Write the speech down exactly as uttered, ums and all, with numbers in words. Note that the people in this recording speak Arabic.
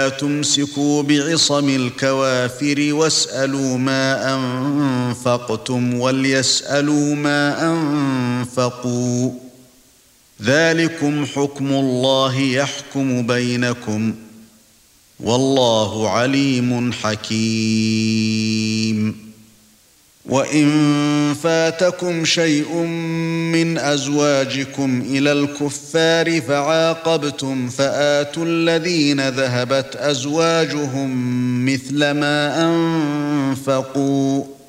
تمسكوا بعصم الكوافر واسألوا ما أنفقتم وليسألوا ما أنفقوا ذلكم حكم الله يحكم بينكم والله عليم حكيم وإن فاتكم شيء من أزواجكم إلى الكفار فعاقبتم فآتوا الذين ذهبت أزواجهم مثل ما أنفقوا